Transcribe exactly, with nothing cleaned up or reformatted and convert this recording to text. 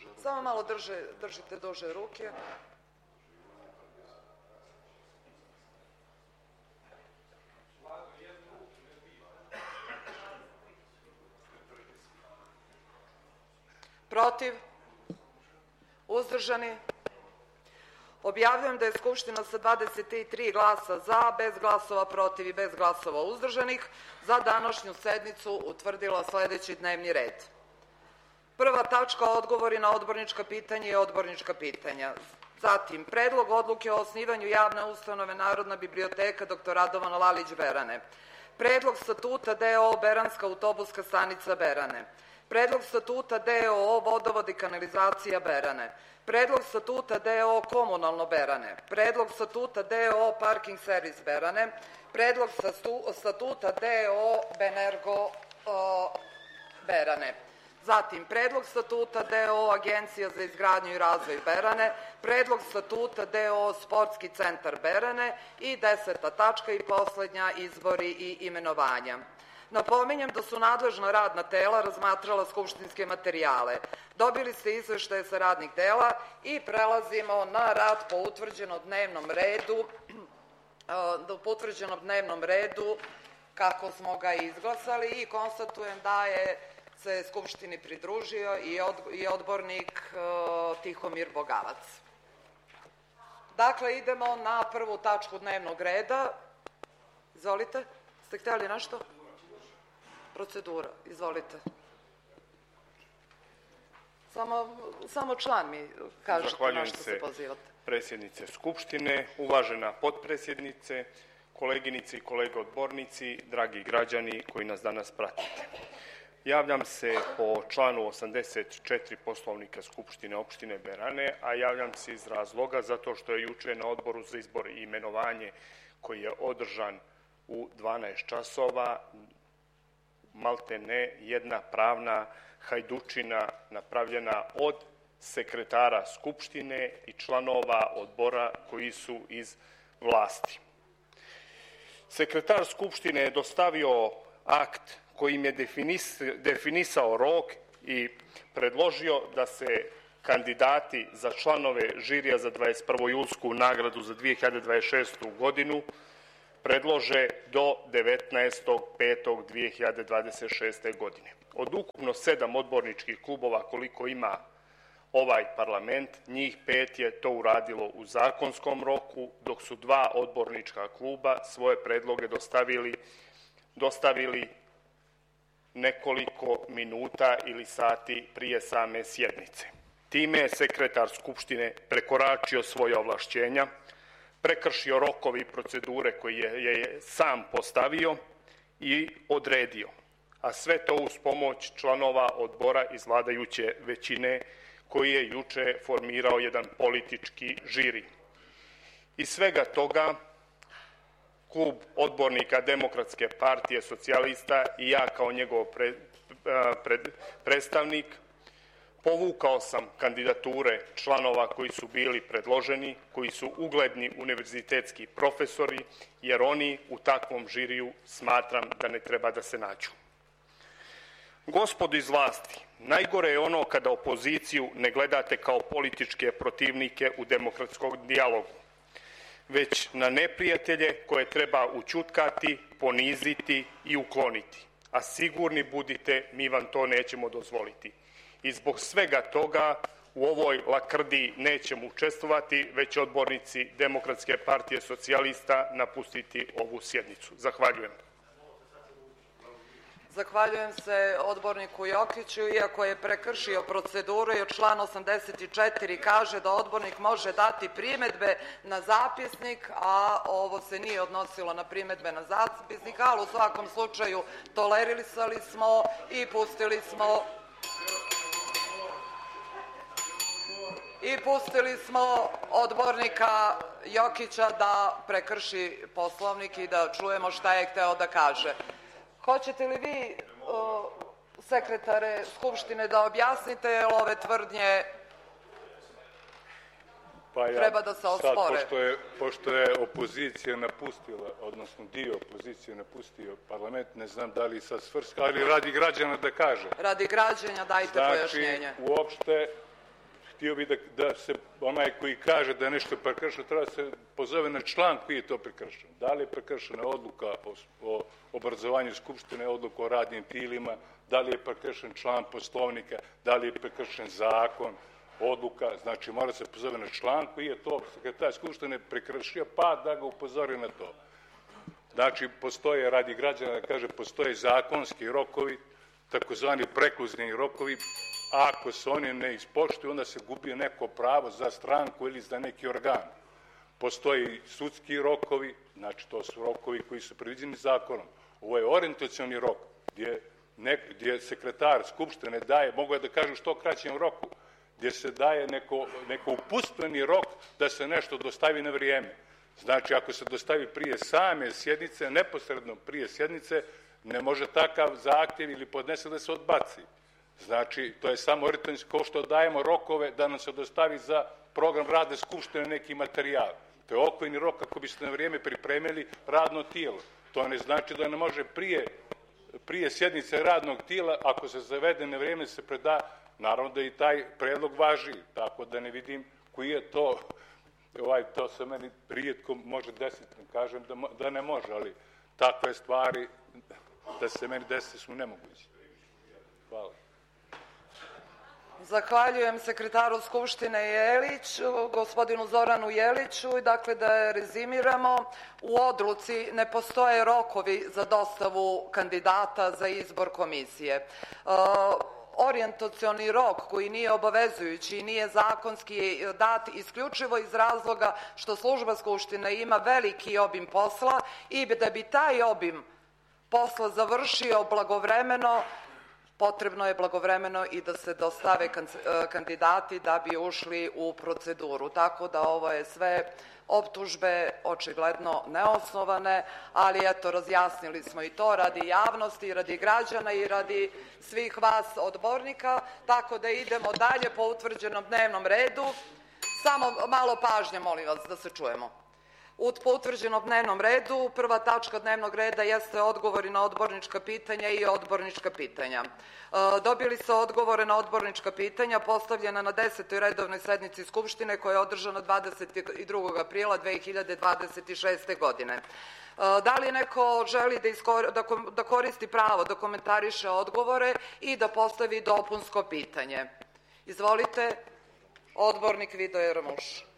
Samo malo drže, držite duže ruke. Protiv? Uzdržani? Objavljujem da je Skupština sa dvadeset tri glasa za, bez glasova protiv i bez glasova uzdržanih za današnju sednicu utvrdila sledeći dnevni red. Prva tačka – odgovori na odbornička pitanja i odbornička pitanja. Zatim, Predlog odluke o osnivanju javne ustanove Narodna biblioteka doktor Radovan Lalić Berane. Predlog statuta D O O Beranska autobuska stanica Berane. Predlog statuta D O O Vodovod i kanalizacija Berane. Predlog statuta D O O Komunalno Berane. Predlog statuta D O O Parking servis Berane. Predlog statuta D O O Benergo Berane. Zatim, Predlog statuta D O O Agencija za izgradnju i razvoj Berane, Predlog statuta D O O Sportski centar Berane i deseta tačka i poslednja izbori i imenovanja. Napominjem da su nadležna radna tela razmatrala skupštinske materijale. Dobili ste izveštaje sa radnih tela i prelazimo na rad po utvrđenom dnevnom redu, po utvrđenom dnevnom redu kako smo ga izglasali i konstatujem da je se Skupštini pridružio i odbornik Tihomir Bogavac. Dakle, idemo na prvu tačku dnevnog reda. Izvolite, ste htjeli nešto? Procedura, izvolite. Samo član mi kažete na što se pozivate. Zahvaljujem se predsjednice Skupštine, uvažena potpredsjednice, koleginice i kolege odbornici, dragi građani koji nas danas pratite. Javljam se po članu osamdeset četiri Poslovnika Skupštine opštine Berane, a javljam se iz razloga zato što je juče na Odboru za izbor i imenovanje koji je održan u dvanaest časova, malte ne jedna pravna hajdučina napravljena od sekretara Skupštine i članova odbora koji su iz vlasti. Sekretar Skupštine je dostavio akt kojim je definisao rok i predložio da se kandidati za članove žirija za dvadeset prvojulsku nagradu za dve hiljade dvadeset šestu godinu predlože do devetnaestog petog dve hiljade dvadeset šeste godine. Od ukupno sedam odborničkih klubova koliko ima ovaj parlament, njih pet je to uradilo u zakonskom roku, dok su dva odbornička kluba svoje predloge dostavili, dostavili nekoliko minuta ili sati prije same sjednice. Time je sekretar Skupštine prekoračio svoje ovlašćenja, prekršio rokovi i procedure koje je sam postavio i odredio, a sve to uz pomoć članova odbora iz vladajuće većine koji je juče formirao jedan politički žiri. Iz svega toga klub odbornika Demokratske partije socijalista i ja kao njegov pre, pred, predstavnik povukao sam kandidature članova koji su bili predloženi, koji su ugledni univerzitetski profesori, jer oni u takvom žiriju smatram da ne treba da se nađu. Gospodo iz vlasti, najgore je ono kada opoziciju ne gledate kao političke protivnike u demokratskom dijalogu, već na neprijatelje koje treba ućutkati, poniziti i ukloniti. A sigurni budite, mi vam to nećemo dozvoliti. I zbog svega toga u ovoj lakrdiji nećemo učestvovati, već odbornici Demokratske partije socijalista napustiti ovu sjednicu. Zahvaljujem. Zahvaljujem se odborniku Jokiću, iako je prekršio proceduru jer član osamdeset četiri kaže da odbornik može dati primedbe na zapisnik, a ovo se nije odnosilo na primedbe na zapisnik, ali u svakom slučaju tolerisali smo i pustili smo i pustili smo odbornika Jokića da prekrši Poslovnik i da čujemo šta je hteo da kaže. Hoćete li vi, sekretare Skupštine, da objasnite, jer ove tvrdnje treba da se ospore? Sad, pošto je, pošto je opozicija napustila, odnosno dio opozicije napustio parlament, ne znam da li sad svrska, ali radi građana da kaže. Radi građana dajte pojašnjenje. Znači, uopšte htio bih da, da se onaj koji kaže da je nešto prekršeno treba se pozove na član koji je to prekršeno. Da li je prekršena odluka o, o obrazovanju Skupštine, odluka o radnim tilima, da li je prekršen član Poslovnika, da li je prekršen zakon, odluka, znači mora se pozove na član koji je to sekretar Skupštine prekršio, pa da ga upozori na to. Znači, postoje, radi građana, da kaže, postoje zakonski rokovi, takozvani prekluzni rokovi. Ako se oni ne ispoštuju, onda se gubi neko pravo za stranku ili za neki organ. Postoji sudski rokovi, znači to su rokovi koji su predviđeni zakonom. Ovo je orijentacioni rok, gdje, nek, gdje sekretar Skupštine daje, mogu da kažem što kraćem roku, gdje se daje neko, neko uputstveni rok da se nešto dostavi na vrijeme. Znači, ako se dostavi prije same sjednice, neposredno prije sjednice, ne može takav zahtjev ili podnese da se odbaci. Znači, to je samo orijentacioni, kao što dajemo rokove da nam se dostavi za program rada Skupštine neki materijal. To je okvirni rok ako biste na vrijeme pripremili radno tijelo. To ne znači da ne može prije, prije sjednice radnog tijela, ako se zavede na vrijeme se preda, naravno da i taj predlog važi, tako da ne vidim koji je to, ovaj, to se meni rijetko može desiti, ne kažem da, da ne može, ali takve stvari da se meni desi su nemoguće. Hvala. Zahvaljujem sekretaru Skupštine Jeliću, gospodinu Zoranu Jeliću. Dakle, da rezimiramo, u odluci ne postoje rokovi za dostavu kandidata za izbor komisije. E, orijentacioni rok koji nije obavezujući i nije zakonski dat isključivo iz razloga što služba Skupštine ima veliki obim posla i da bi taj obim posla završio blagovremeno, potrebno je blagovremeno i da se dostave kandidati da bi ušli u proceduru. Tako da ovo je sve optužbe očigledno neosnovane, ali eto, razjasnili smo i to radi javnosti, radi građana i radi svih vas odbornika. Tako da idemo dalje po utvrđenom dnevnom redu. Samo malo pažnje, molim vas, da se čujemo. Po utvrđenom dnevnom redu, prva tačka dnevnog reda jeste odgovori na odbornička pitanja i odbornička pitanja. Dobili ste odgovore na odbornička pitanja postavljena na desetoj redovnoj sednici Skupštine koja je održana dvadeset drugog aprila dve hiljade dvadeset šeste. godine. Da li neko želi da, iskor, da, da koristi pravo da komentariše odgovore i da postavi dopunsko pitanje? Izvolite, odbornik Vidoje Ramuš.